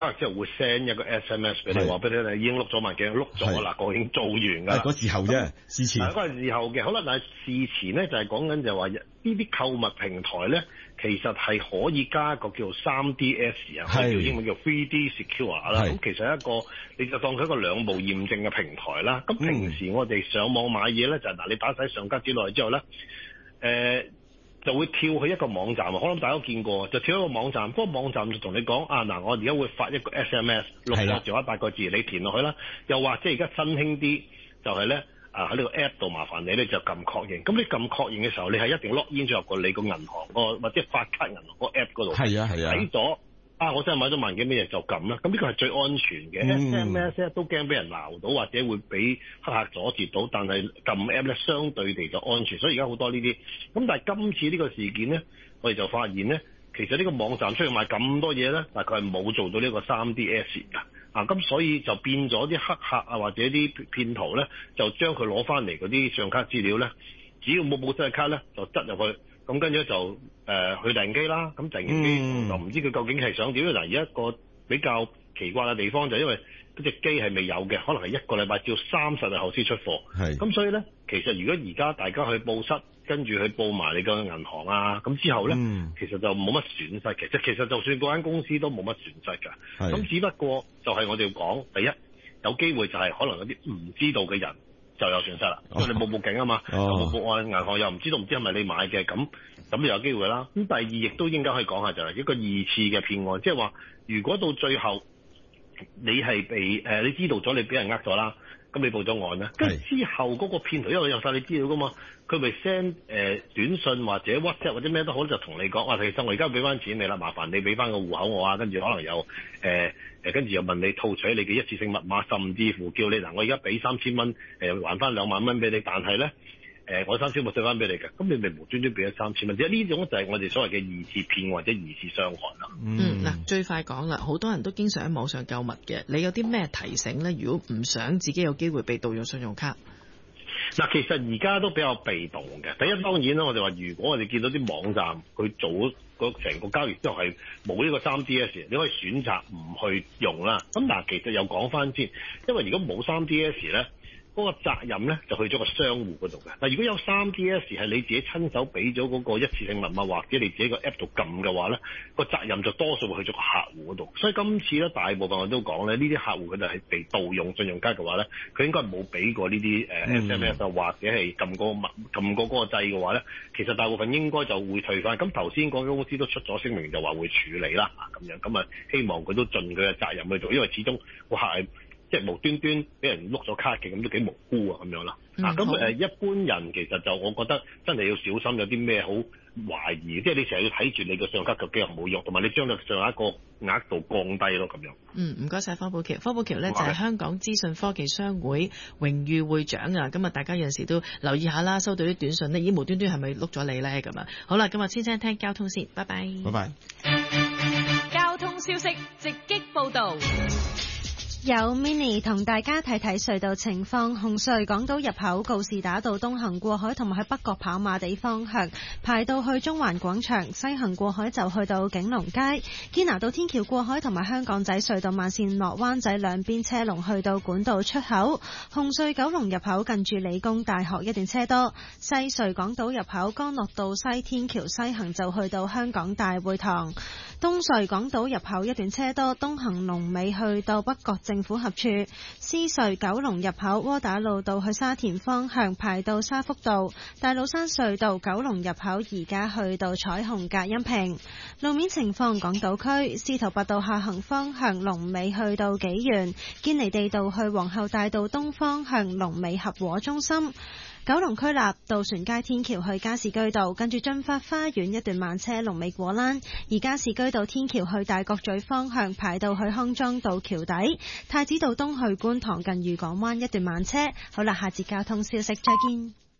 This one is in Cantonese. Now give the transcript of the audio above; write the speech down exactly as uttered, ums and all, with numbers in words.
啊，之後會 send 一個 S M S 俾你，話俾你聽，已經碌咗萬幾，碌咗啦，個已經做完㗎啦。 嗰時候啫，事前。 嗰係事後嘅，好啦，但係事前咧就係講緊就係話呢啲購物平台咧，其實係可以加一個叫做三 D S 啊，或者叫英文叫 three D Secure 啦。咁其實一個你就當佢一個兩步驗證嘅平台啦。咁平時我哋上網買嘢咧，就係嗱，你打晒上家之內之後咧，誒、呃。就會跳去一個網站，可能大家都見過，就跳一個網站，嗰個網站就同你講啊，嗱，我而家會發一個 S M S 六個字或者八個字，你填落去啦。又或者而家新興啲，就係咧啊喺呢個 app 度麻煩你咧就撳確認。咁你撳確認嘅時候，你係一定 log in 咗入過你個銀行個或者發卡銀行個 app 嗰度。係啊係啊。睇咗啊，我真係買咗萬幾蚊嘢就撳啦。咁呢個係最安全嘅。嗯、S M S 咧都驚俾人鬧到，或者會俾黑客阻截到，但係撳 app 咧相對地就安全。所以而家好多呢啲。咁但係今次呢個事件咧，我哋就發現咧，其實呢個網站出去賣咁多嘢咧，但係佢係冇做到呢個三 D S 㗎。啊，咁所以就變咗啲黑客啊，或者啲騙徒咧，就將佢攞翻嚟嗰啲信用卡資料咧，只要冇冇真係卡咧，就執入去。咁跟住就誒、呃、去訂機啦，咁訂完機就唔知佢究竟係想點。嗱，而家一個比較奇怪嘅地方就係因為嗰隻機係未有嘅，可能係一個禮拜至三十日後先出貨。係，咁所以咧，其實如果而家大家去報失，跟住去報埋你個銀行啊，咁之後咧、嗯，其實就冇乜損失嘅。其實其實就算嗰間公司都冇乜損失㗎。咁只不過就係我哋講，第一有機會就係可能有啲唔知道嘅人。就有損失啦，因為你冇報警啊嘛，冇、哦、報案，銀行又唔知道，唔知係咪你買嘅，咁咁就有機會啦。咁第二亦都應該可以講下，就係一個二次嘅騙案，即係話如果到最後你係被誒、呃、你知道咗你俾人呃咗啦，咁你報咗案咧，跟住之後嗰個騙徒因為有晒你資料噶嘛，佢咪 send 誒短信或者 WhatsApp 或者咩都好，就同你講話，其實我而家俾翻錢你啦，麻煩你俾翻個戶口我啊，跟住可能有誒。呃誒跟住又問你套取你嘅一次性密碼，甚至乎叫你嗱，我而家俾三千蚊，誒還翻兩萬蚊俾你，但係咧誒我三千蚊退翻俾你嘅，咁你咪無端端俾咗三千蚊，即係呢種就係我哋所謂嘅二次騙或者二次傷害啦。 嗯，嗱最快講啦，好多人都經常喺網上購物嘅，你有啲咩提醒咧？如果唔想自己有機會被盜用信用卡？ 嗱，其實而家都比較被動嘅。第一當然啦，我哋話如果我哋見到啲網站佢做個成個交易之後係冇呢個三 D S， 你可以選擇唔去用啦。咁嗱，其實又講翻先，因為如果冇三 D S 咧，嗰、那個責任咧就去咗個商戶嗰度嘅。嗱，如果有三 D S 係你自己親手俾咗嗰個一次性密碼，或者你自己個 app 度撳嘅話咧，個責任就多數會去咗個客戶嗰度。所以今次咧，大部分我都講咧，呢啲客戶佢就係被盜用信用卡嘅話咧，佢應該冇俾過呢啲誒 S M S 啊，或者係撳個密撳過嗰個掣嘅話咧，其實大部分應該就會退翻。咁頭先嗰間公司都出咗聲明，就話會處理啦，咁樣咁啊，希望佢都盡佢嘅責任去做，因為始終個客係。即係無端端俾人碌咗卡嘅，咁都幾無辜啊，咁樣啦。啊，咁誒一般人其實就我覺得真係要小心，有啲咩好懷疑，即係你成日要睇住你個信用卡究竟有冇用，同埋你將個上一個額度降低咯，咁樣。 嗯，唔該晒方保僑。方保僑咧就係香港資訊科技商會榮譽會長啊。咁啊，大家有陣時都留意下啦，收到啲短信呢，咦無端端係咪碌咗你咧？咁啊，好啦，今日先聽聽交通先，拜拜。 拜拜。 交通消息直擊報導。 有 Mini 同大家睇睇隧道情況。紅隧港島入口告士打道東行過海同埋去北角跑馬地方向排到去中環廣場，西行過海就去到景隆街。堅拿道天橋過海同埋香港仔隧道慢線落灣仔兩邊車龍去到管道出口。紅隧九龍入口近住理工大學一段車多。西隧港島入口干諾道西天橋西行就去到香港大會堂。東隧港島入口一段車多，東行龍尾去到北角政府合署。獅隧九龍入口窩打老道去沙田方向排到沙福道。大老山隧道九龍入口而家去到彩虹隔音屏。路面情況，港島區司徒拔道下行方向龍尾去到紀元，堅尼地道去皇后大道東方向龍尾合和中心。九龍區立渡船街天橋去加士居道，跟住駿發花園一段慢車龍尾果欄，而加士居道天橋去大角咀方向排到去康莊道橋底，太子道東去觀塘近漁港灣一段慢車。好啦，下節交通消息再見。